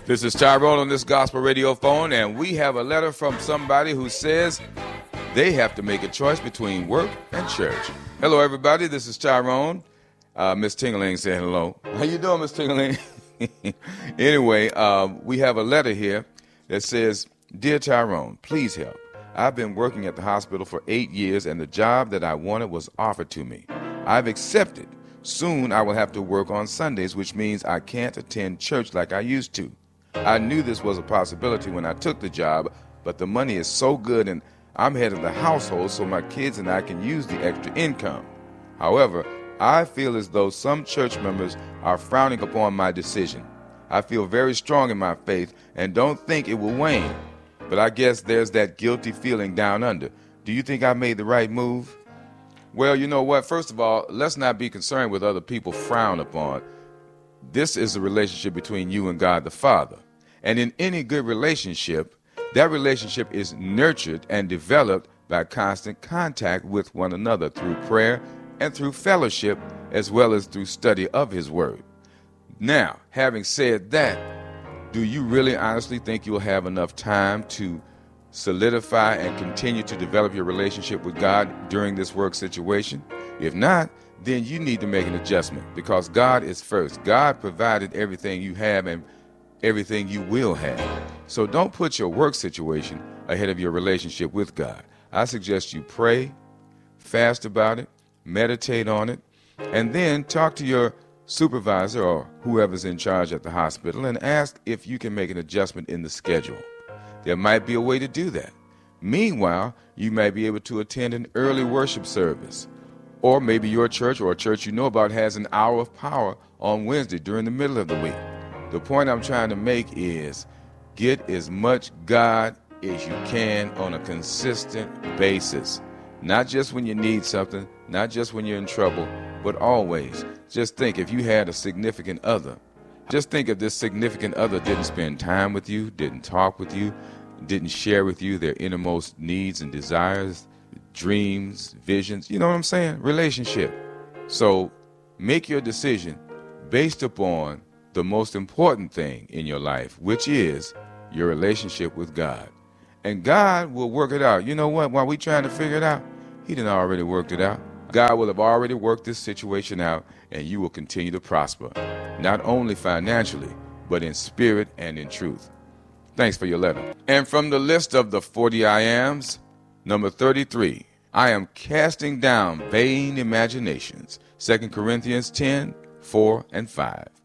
This is Tyrone on this gospel radio phone, and we have a letter from somebody who says they have to make a choice between work and church. Hello, everybody. This is Tyrone. Miss Tingling said hello. How you doing, Miss Tingling? Anyway, we have a letter here that says, Dear Tyrone, please help. I've been working at the hospital for 8 years, and the job that I wanted was offered to me. I've accepted. Soon I will have to work on Sundays, which means I can't attend church like I used to. I knew this was a possibility when I took the job, but the money is so good and I'm head of the household so my kids and I can use the extra income. However, I feel as though some church members are frowning upon my decision. I feel very strong in my faith and don't think it will wane. But I guess there's that guilty feeling down under. Do you think I made the right move? Well, you know what? First of all, let's not be concerned with other people frown upon. This is a relationship between you and God the Father. And in any good relationship, that relationship is nurtured and developed by constant contact with one another through prayer and through fellowship, as well as through study of His Word. Now, having said that, do you really honestly think you'll have enough time to solidify and continue to develop your relationship with God during this work situation? If not, then you need to make an adjustment, because God is first. God provided everything you have and everything you will have. So don't put your work situation ahead of your relationship with God. I suggest you pray, fast about it, meditate on it, and then talk to your supervisor or whoever's in charge at the hospital and ask if you can make an adjustment in the schedule. There might be a way to do that. Meanwhile, you might be able to attend an early worship service. Or maybe your church or a church you know about has an hour of power on Wednesday during the middle of the week. The point I'm trying to make is get as much God as you can on a consistent basis. Not just when you need something, not just when you're in trouble, but always. Just think, if you had a significant other, just think if this significant other didn't spend time with you, didn't talk with you, didn't share with you their innermost needs and desires, dreams, visions, you know what I'm saying? Relationship. So make your decision based upon the most important thing in your life, which is your relationship with God. And God will work it out. You know what? While we trying to figure it out, He done already worked it out. God will have already worked this situation out, and you will continue to prosper, not only financially, but in spirit and in truth. Thanks for your letter. And from the list of the 40 I ams, number 33, I am casting down vain imaginations. 2 Corinthians 10, 4 and 5.